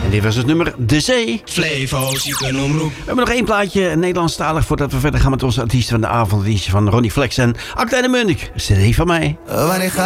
En dit was het nummer De Zee. Flevo, Ziekenomroep. We hebben nog één plaatje, Nederlandstalig, voordat we verder gaan met onze artiest van de avond. Die is van Ronnie Flex en Akda de Munnik. CD van mij. Wanneer ga